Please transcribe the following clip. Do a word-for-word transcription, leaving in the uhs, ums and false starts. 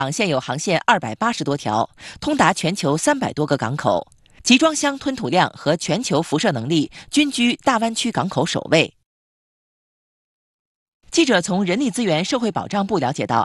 港现有航线二百八十多条，通达全球三百多个港口，集装箱吞吐量和全球辐射能力均居大湾区港口首位。记者从人力资源社会保障部了解到，